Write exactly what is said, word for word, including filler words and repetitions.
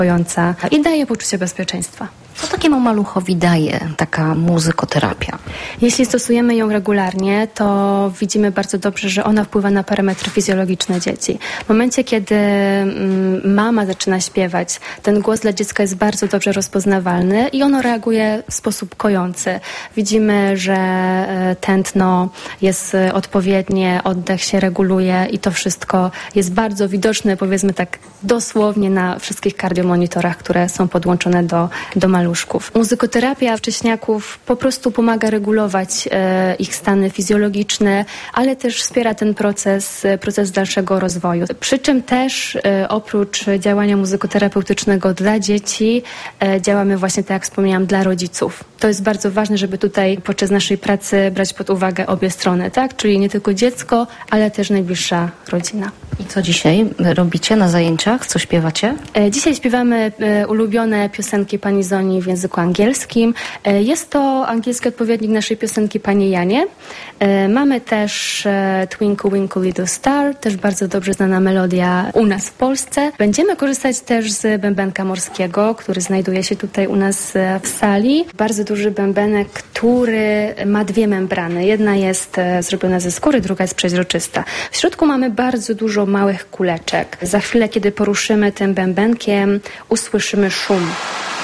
uspokojąca i daje poczucie bezpieczeństwa. Co takiemu maluchowi daje taka muzykoterapia? Jeśli stosujemy ją regularnie, to widzimy bardzo dobrze, że ona wpływa na parametry fizjologiczne dzieci. W momencie, kiedy mm, mama zaczyna śpiewać, ten głos dla dziecka jest bardzo dobrze rozpoznawalny i ono reaguje w sposób kojący. Widzimy, że e, tętno jest odpowiednie, oddech się reguluje i to wszystko jest bardzo widoczne, powiedzmy tak dosłownie na wszystkich kardiomonitorach, które są podłączone do, do maluszków. Muzykoterapia wcześniaków po prostu pomaga regulować e, ich stany fizjologiczne, ale też wspiera ten proces, proces dalszego rozwoju. Przy czym też e, oprócz działania muzykoterapeutycznego dla dzieci e, działamy właśnie, tak jak wspomniałam, dla rodziców. To jest bardzo ważne, żeby tutaj podczas naszej pracy brać pod uwagę obie strony, tak? Czyli nie tylko dziecko, ale też najbliższa rodzina. I co dzisiaj robicie na zajęciach? Co śpiewacie? E, dzisiaj śpiewamy e, ulubione piosenki pani Zoni w języku angielskim. E, jest to angielski odpowiednik naszej piosenki Panie Janie. E, mamy też e, Twinkle Winkle Little Star, też bardzo dobrze znana melodia u nas w Polsce. Będziemy korzystać też z bębenka morskiego, który znajduje się tutaj u nas e, w sali. Bardzo duży bębenek, który ma dwie membrany. Jedna jest e, zrobiona ze skóry, druga jest przeźroczysta. W środku mamy bardzo dużo małych kuleczek. Za chwilę, kiedy poruszymy tym bębenkiem, usłyszymy szum.